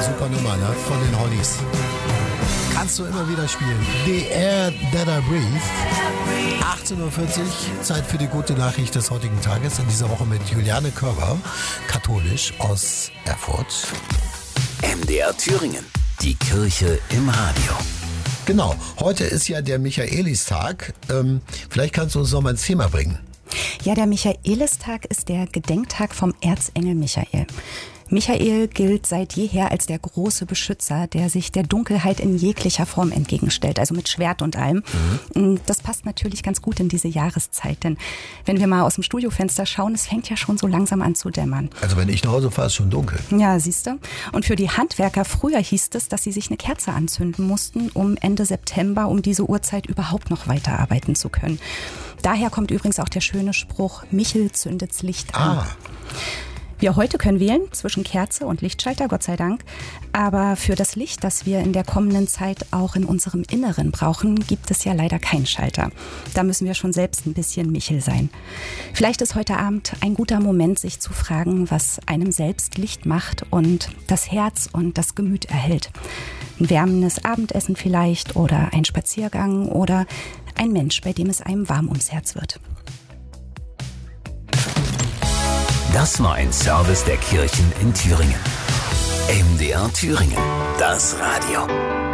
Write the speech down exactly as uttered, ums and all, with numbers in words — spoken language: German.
super Nummer, ne? Von den Hollies. Kannst du immer wieder spielen. The Air That I Breathe. achtzehn Uhr vierzig, Zeit für die gute Nachricht des heutigen Tages. In dieser Woche mit Juliane Körber, katholisch aus Erfurt. M D R Thüringen, die Kirche im Radio. Genau, heute ist ja der Michaelistag. Ähm, vielleicht kannst du uns noch mal ins Thema bringen. Ja, der Michaelistag ist der Gedenktag vom Erzengel Michael. Michael gilt seit jeher als der große Beschützer, der sich der Dunkelheit in jeglicher Form entgegenstellt, also mit Schwert und allem. Mhm. Das passt natürlich ganz gut in diese Jahreszeit, denn wenn wir mal aus dem Studiofenster schauen, es fängt ja schon so langsam an zu dämmern. Also wenn ich nach Hause fahre, ist es schon dunkel. Ja, siehst du. Und für die Handwerker früher hieß es, dass sie sich eine Kerze anzünden mussten, um Ende September um diese Uhrzeit überhaupt noch weiterarbeiten zu können. Daher kommt übrigens auch der schöne Spruch, Michel zündet's Licht an. Ah. Wir heute können wählen zwischen Kerze und Lichtschalter, Gott sei Dank. Aber für das Licht, das wir in der kommenden Zeit auch in unserem Inneren brauchen, gibt es ja leider keinen Schalter. Da müssen wir schon selbst ein bisschen Michel sein. Vielleicht ist heute Abend ein guter Moment, sich zu fragen, was einem selbst Licht macht und das Herz und das Gemüt erhält. Ein wärmendes Abendessen vielleicht oder ein Spaziergang oder ein Mensch, bei dem es einem warm ums Herz wird. Das war ein Service der Kirchen in Thüringen. M D R Thüringen, das Radio.